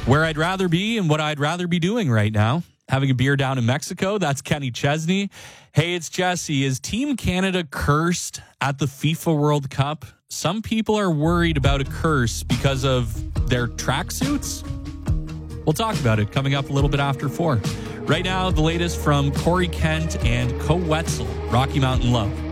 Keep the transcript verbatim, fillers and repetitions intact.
Where I'd rather be and what I'd rather be doing right now. Having a beer down in Mexico. That's Kenny Chesney. Hey, it's Jesse. Is Team Canada cursed at the FIFA World Cup? Some people are worried about a curse because of their tracksuits. We'll talk about it coming up a little bit after four. Right now, the latest from Corey Kent and Co Wetzel, Rocky Mountain Love.